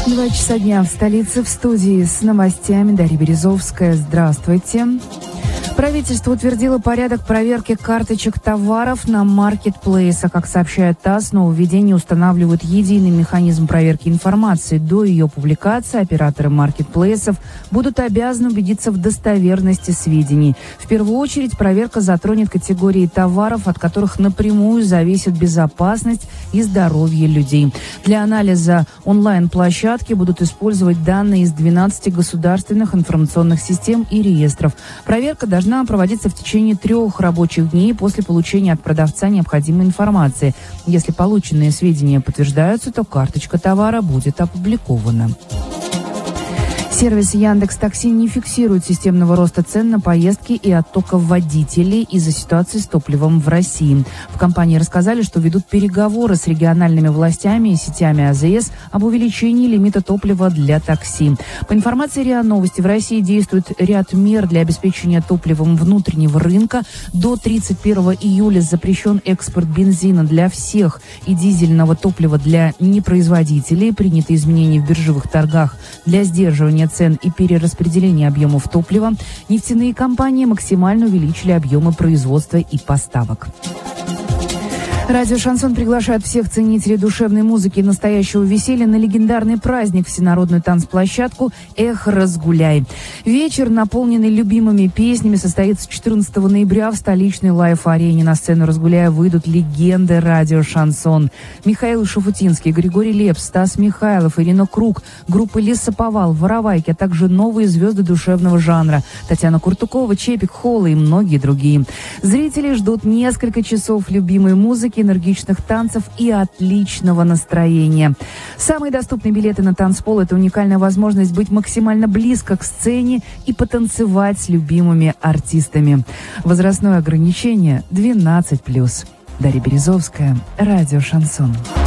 2 часа дня в столице, в студии с новостями Дарья Березовская. Здравствуйте. Правительство утвердило порядок проверки карточек товаров на маркетплейсах. Как сообщает ТАСС, нововведение устанавливают единый механизм проверки информации. До ее публикации операторы маркетплейсов будут обязаны убедиться в достоверности сведений. В первую очередь проверка затронет категории товаров, от которых напрямую зависит безопасность и здоровье людей. Для анализа онлайн-площадки будут использовать данные из 12 государственных информационных систем и реестров. Проверка должна проводиться в течение 3 рабочих дней после получения от продавца необходимой информации. Если полученные сведения подтверждаются, то карточка товара будет опубликована. Сервис Яндекс.Такси не фиксирует системного роста цен на поездки и оттока водителей из-за ситуации с топливом в России. В компании рассказали, что ведут переговоры с региональными властями и сетями АЗС об увеличении лимита топлива для такси. По информации РИА Новости, в России действует ряд мер для обеспечения топливом внутреннего рынка. До 31 июля запрещен экспорт бензина для всех и дизельного топлива для непроизводителей. Приняты изменения в биржевых торгах для сдерживания цен и перераспределения объемов топлива. Нефтяные компании максимально увеличили объемы производства и поставок. Радио «Шансон» приглашает всех ценителей душевной музыки и настоящего веселья на легендарный праздник, всенародную танцплощадку «Эх, разгуляй». Вечер, наполненный любимыми песнями, состоится 14 ноября в столичной лайв-арене. На сцену «Разгуляя» выйдут легенды радио «Шансон». Михаил Шафутинский, Григорий Лепс, Стас Михайлов, Ирина Круг, группы «Лесоповал», «Воровайки», а также новые звезды душевного жанра Татьяна Куртукова, Чепик, Холла и многие другие. Зрители ждут несколько часов любимой музыки, энергичных танцев и отличного настроения. Самые доступные билеты на танцпол – это уникальная возможность быть максимально близко к сцене и потанцевать с любимыми артистами. Возрастное ограничение 12+. Дарья Березовская, радио «Шансон».